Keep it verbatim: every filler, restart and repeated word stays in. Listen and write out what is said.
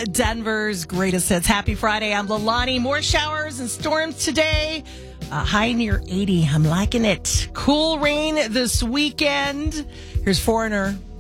Denver's greatest hits. Happy Friday. I'm Lalani. More showers and storms today. Uh, high near eighty. I'm liking it. Cool rain this weekend. Here's Foreigner.